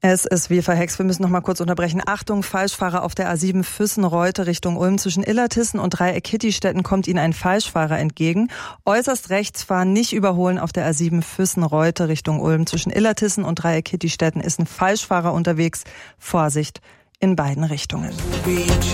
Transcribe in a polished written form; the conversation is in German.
Es ist wie verhext, wir müssen noch mal kurz unterbrechen. Achtung, Falschfahrer auf der A7 Füssen-Reute Richtung Ulm. Zwischen Illertissen und Dreieck-Kittistetten kommt Ihnen ein Falschfahrer entgegen. Äußerst rechts fahren, nicht überholen auf der A7 Füssen-Reute Richtung Ulm. Zwischen Illertissen und Dreieck-Kittistetten ist ein Falschfahrer unterwegs. Vorsicht in beiden Richtungen.